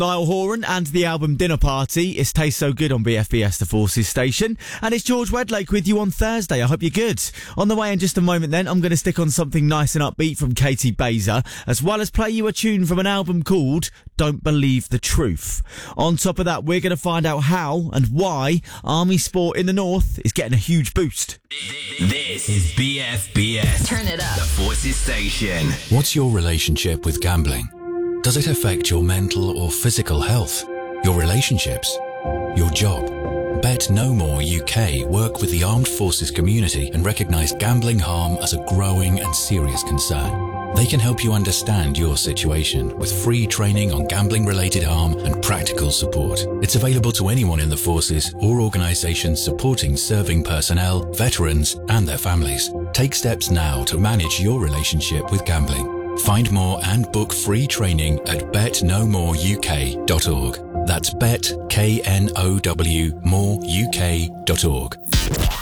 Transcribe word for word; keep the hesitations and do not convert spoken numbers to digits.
Niall Horan and the album Dinner Party. It tastes so good on B F B S, the Forces station. And it's George Wedlake with you on Thursday. I hope you're good. On the way in just a moment then, I'm going to stick on something nice and upbeat from Katie Baser, as well as play you a tune from an album called Don't Believe the Truth. On top of that, we're going to find out how and why Army Sport in the North is getting a huge boost. This is B F B S. Turn it up. The Forces station. What's your relationship with gambling? Does it affect your mental or physical health? Your relationships? Your job? Bet No More U K work with the armed forces community and recognise gambling harm as a growing and serious concern. They can help you understand your situation with free training on gambling-related harm and practical support. It's available to anyone in the forces or organisations supporting serving personnel, veterans and their families. Take steps now to manage your relationship with gambling. Find more and book free training at bet no more u k dot org. That's bet, K N O W, more U K dot org.